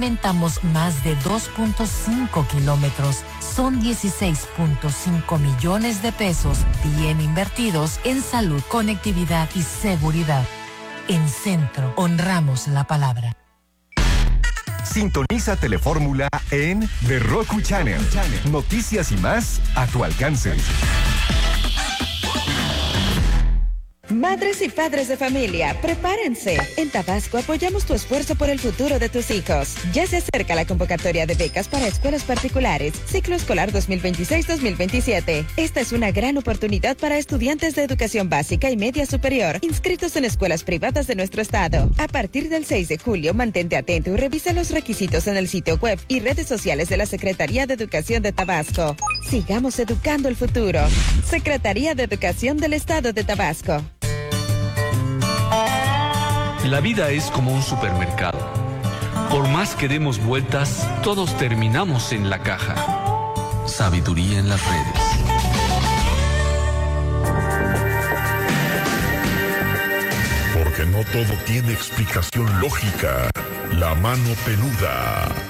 Aumentamos más de 2.5 kilómetros. Son 16.5 millones de pesos bien invertidos en salud, conectividad y seguridad. En Centro, honramos la palabra. Sintoniza Telefórmula en The Roku Channel. Noticias y más a tu alcance. Madres y padres de familia, prepárense. En Tabasco apoyamos tu esfuerzo por el futuro de tus hijos. Ya se acerca la convocatoria de becas para escuelas particulares, ciclo escolar 2026-2027. Esta es una gran oportunidad para estudiantes de educación básica y media superior inscritos en escuelas privadas de nuestro estado. A partir del 6 de julio, mantente atento y revisa los requisitos en el sitio web y redes sociales de la Secretaría de Educación de Tabasco. Sigamos educando el futuro. Secretaría de Educación del Estado de Tabasco. La vida es como un supermercado. Por más que demos vueltas, todos terminamos en la caja. Sabiduría en las redes. Porque no todo tiene explicación lógica. La mano peluda.